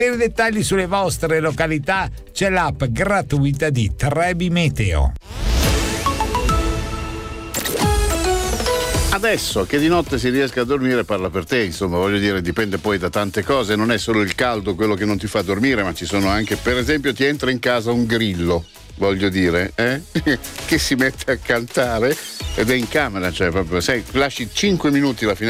Per i dettagli sulle vostre località c'è l'app gratuita di Trebi Meteo. Adesso che di notte si riesca a dormire parla per te, insomma, voglio dire, dipende poi da tante cose, non è solo il caldo quello che non ti fa dormire, ma ci sono anche, per esempio, ti entra in casa un grillo, voglio dire, che si mette a cantare ed è in camera, cioè proprio, sai, lasci 5 minuti la finestra